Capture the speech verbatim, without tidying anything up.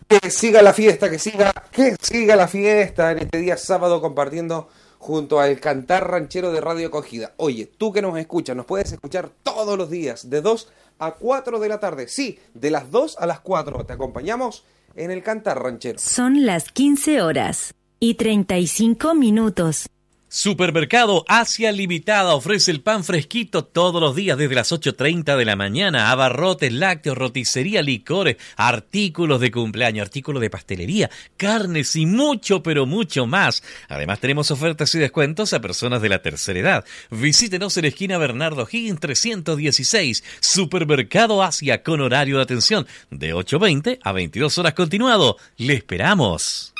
Que siga la fiesta, que siga, que siga la fiesta en este día sábado compartiendo junto al Cantar Ranchero de Radio Acogida. Oye, tú que nos escuchas, nos puedes escuchar todos los días de dos a cuatro de la tarde. Sí, de las dos a las cuatro. Te acompañamos en el Cantar Ranchero. Son las quince horas y treinta y cinco minutos. Supermercado Asia Limitada ofrece el pan fresquito todos los días desde las ocho treinta de la mañana. Abarrotes, lácteos, roticería, licores, artículos de cumpleaños, artículos de pastelería, carnes y mucho, pero mucho más. Además tenemos ofertas y descuentos a personas de la tercera edad. Visítenos en esquina Bernardo Higgins trescientos dieciséis. Supermercado Asia con horario de atención de ocho veinte a veintidós horas continuado. ¡Le esperamos!